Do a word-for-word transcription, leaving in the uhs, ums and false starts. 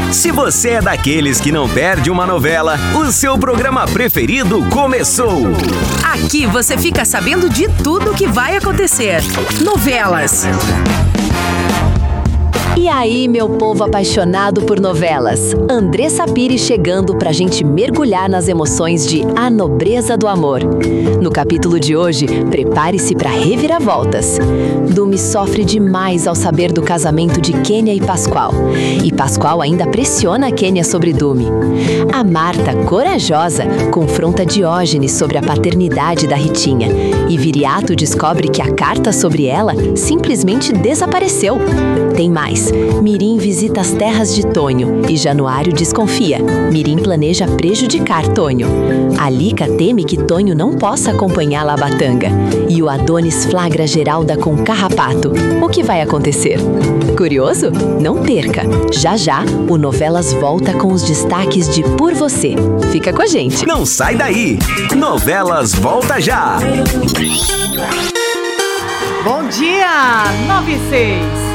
Se você é daqueles que não perde uma novela, o seu programa preferido começou. Aqui você fica sabendo de tudo que vai acontecer. Novelas. E aí, meu povo apaixonado por novelas? Andressa Pires chegando pra gente mergulhar nas emoções de A Nobreza do Amor. No capítulo de hoje, prepare-se pra reviravoltas. Dumi sofre demais ao saber do casamento de Kênia e Pascoal. E Pascoal ainda pressiona Kênia sobre Dumi. A Marta, corajosa, confronta Diógenes sobre a paternidade da Ritinha. E Viriato descobre que a carta sobre ela simplesmente desapareceu. Tem mais. Mirim visita as terras de Tonho e Januário desconfia. Mirim planeja prejudicar Tonho. A Lica teme que Tonho não possa acompanhá-la à Batanga. E o Adonis flagra Geralda com Carrapato. O que vai acontecer? Curioso? Não perca! Já já, o Novelas volta com os destaques de Por Você. Fica com a gente! Não sai daí! Novelas volta já! Bom dia, nove e seis.